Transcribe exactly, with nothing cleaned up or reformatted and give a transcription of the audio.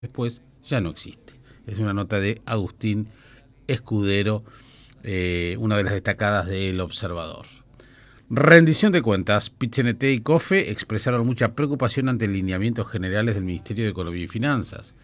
después ya no existe. Es una nota de Agustín Escudero, eh, una de las destacadas del Observador. Rendición de cuentas. Pit-C N T y COFE expresaron mucha preocupación ante lineamientos generales del Ministerio de Economía y Finanzas.